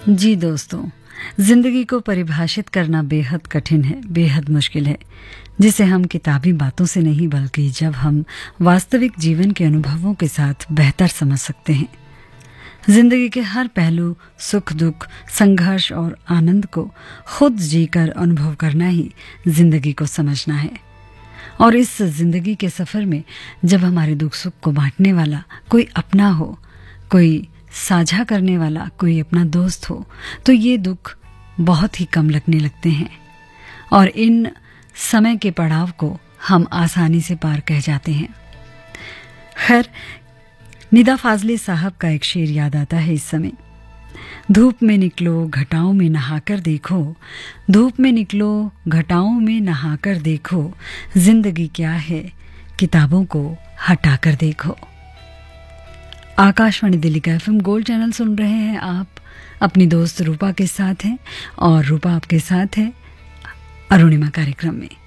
जी दोस्तों, जिंदगी को परिभाषित करना बेहद कठिन है, बेहद मुश्किल है, जिसे हम किताबी बातों से नहीं बल्कि जब हम वास्तविक जीवन के अनुभवों के साथ बेहतर समझ सकते हैं। जिंदगी के हर पहलू, सुख दुख, संघर्ष और आनंद को खुद जीकर अनुभव करना ही जिंदगी को समझना है। और इस जिंदगी के सफर में जब हमारे दुख सुख को बांटने वाला कोई अपना हो, कोई साझा करने वाला कोई अपना दोस्त हो, तो ये दुख बहुत ही कम लगने लगते हैं और इन समय के पड़ाव को हम आसानी से पार कह जाते हैं। खैर, निदा फाजले साहब का एक शेर याद आता है इस समय। धूप में निकलो घटाओं में नहाकर देखो, धूप में निकलो घटाओं में नहाकर देखो, जिंदगी क्या है किताबों को हटाकर देखो। आकाशवाणी दिल्ली का FM गोल्ड चैनल सुन रहे हैं आप। अपनी दोस्त रूपा के साथ हैं और रूपा आपके साथ है अरुणिमा कार्यक्रम में।